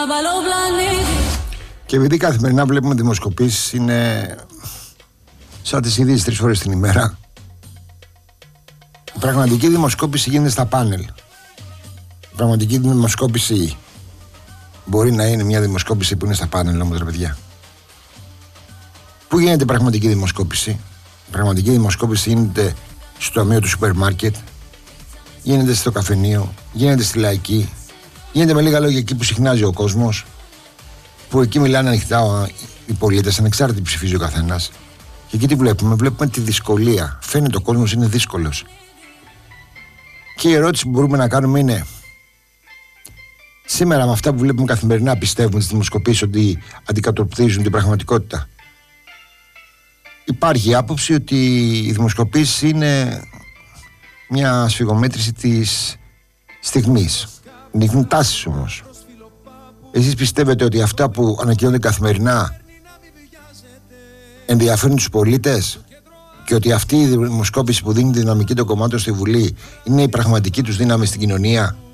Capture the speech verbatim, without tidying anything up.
Και επειδή καθημερινά βλέπουμε δημοσκοπήσεις, είναι σαν τις ειδήσεις τρεις φορές την ημέρα. Η πραγματική δημοσκόπηση γίνεται στα πάνελ. Η πραγματική δημοσκόπηση μπορεί να είναι μια δημοσκόπηση που είναι στα πάνελ όμως, ρε παιδιά. Πού γίνεται η πραγματική δημοσκόπηση? Η πραγματική δημοσκόπηση γίνεται στο ταμείο του σούπερ μάρκετ, γίνεται στο καφενείο, γίνεται στη λαϊκή, γίνεται με λίγα λόγια εκεί που συχνάζει ο κόσμος, που εκεί μιλάνε ανοιχτά οι πολίτες, ανεξάρτητα ψηφίζει ο καθένας. Και εκεί τι βλέπουμε? Βλέπουμε τη δυσκολία. Φαίνεται ο κόσμος είναι δύσκολος. Και η ερώτηση που μπορούμε να κάνουμε είναι: σήμερα με αυτά που βλέπουμε καθημερινά, πιστεύουμε στις δημοσκοπήσεις ότι αντικατοπτρίζουν την πραγματικότητα? Υπάρχει άποψη ότι οι δημοσκοπήσεις είναι μια σφιγομέτρηση της στιγμής. Δείχνουν τάσεις όμως. Εσείς πιστεύετε ότι αυτά που ανακοινώνται καθημερινά ενδιαφέρουν τους πολίτες και ότι αυτή η δημοσκόπηση που δίνει τη δυναμική των κομμάτων στη Βουλή είναι η πραγματική τους δύναμη στην κοινωνία?